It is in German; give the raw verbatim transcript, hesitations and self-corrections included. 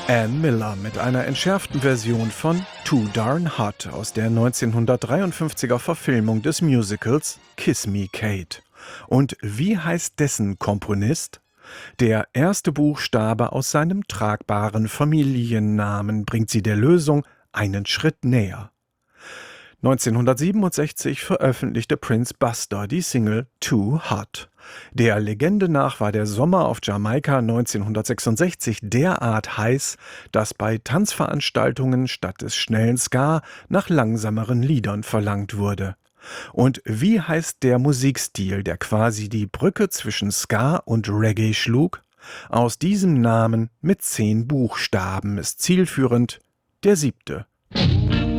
Ann Miller mit einer entschärften Version von Too Darn Hot aus der neunzehnhundertdreiundfünfziger Verfilmung des Musicals Kiss Me Kate. Und wie heißt dessen Komponist? Der erste Buchstabe aus seinem tragbaren Familiennamen bringt sie der Lösung einen Schritt näher. neunzehnhundertsiebenundsechzig veröffentlichte Prince Buster die Single Too Hot. Der Legende nach war der Sommer auf Jamaika neunzehnhundertsechsundsechzig derart heiß, dass bei Tanzveranstaltungen statt des schnellen Ska nach langsameren Liedern verlangt wurde. Und wie heißt der Musikstil, der quasi die Brücke zwischen Ska und Reggae schlug? Aus diesem Namen mit zehn Buchstaben ist zielführend der siebte.